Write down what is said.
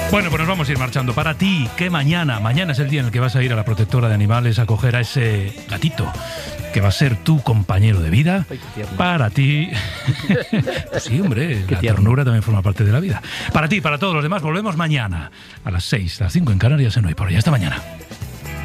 Bueno, pues nos vamos a ir marchando. Para ti, que mañana es el día en el que vas a ir a la protectora de animales a coger a ese gatito que va a ser tu compañero de vida. Ay, qué tierno. Para ti. Pues sí, hombre, Qué la tierno. ternura también forma parte de la vida. Para ti, para todos los demás, volvemos mañana a las 6, las 5 en Canarias en Hoy Por Hoy. Hasta mañana.